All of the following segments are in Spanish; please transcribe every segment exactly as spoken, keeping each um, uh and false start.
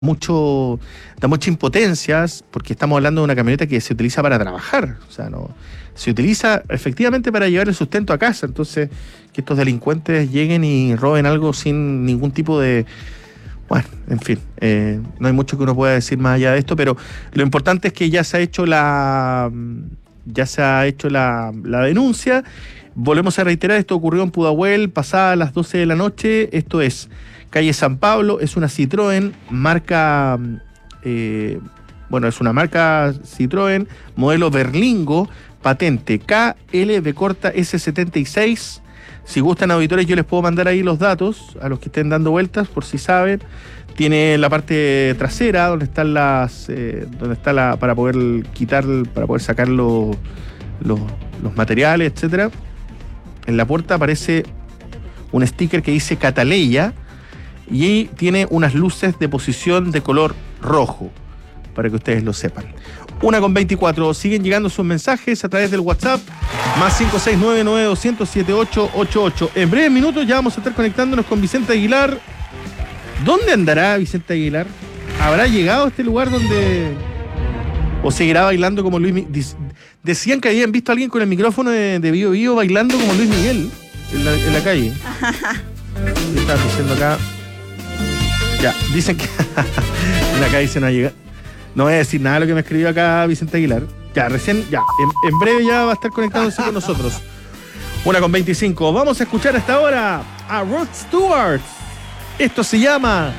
mucho, da mucha impotencia, porque estamos hablando de una camioneta que se utiliza para trabajar, o sea, no se utiliza efectivamente para llevar el sustento a casa. Entonces, que estos delincuentes lleguen y roben algo sin ningún tipo de... Bueno, en fin, eh, no hay mucho que uno pueda decir más allá de esto, pero lo importante es que ya se ha hecho la ya se ha hecho la, la denuncia. Volvemos a reiterar, esto ocurrió en Pudahuel, pasada las doce de la noche. Esto es calle San Pablo, es una Citroën, marca, eh, bueno, es una marca Citroën, modelo Berlingo, patente K L B corta S setenta y seis. Si gustan, auditores, yo les puedo mandar ahí los datos a los que estén dando vueltas, por si saben. Tiene la parte trasera, donde están las, eh, donde está la, para poder quitar, para poder sacar los, los, los materiales, etcétera. En la puerta aparece un sticker que dice Cataleya y tiene unas luces de posición de color rojo, para que ustedes lo sepan. Una con veinticuatro, siguen llegando sus mensajes a través del WhatsApp, más cinco seis nueve nueve dos cero cero siete ocho ocho ocho. En breves minutos ya vamos a estar conectándonos con Vicente Aguilar. ¿Dónde andará Vicente Aguilar? ¿Habrá llegado a este lugar donde... o seguirá bailando como Luis Miguel? Decían que habían visto a alguien con el micrófono de, de Bio Bio bailando como Luis Miguel en la, en la calle. ¿Qué estás diciendo acá? Ya, dicen que en la calle se no ha llegado. No voy a decir nada de lo que me escribió acá Vicente Aguilar. Ya, recién, ya, en, en breve ya va a estar conectándose con nosotros. Una con veinticinco. Vamos a escuchar hasta ahora a Rod Stewart. Esto se llama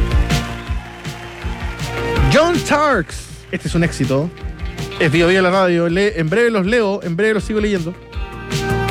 John Starks. Este es un éxito. Es Bio Bio la radio. Le, en breve los leo, en breve los sigo leyendo.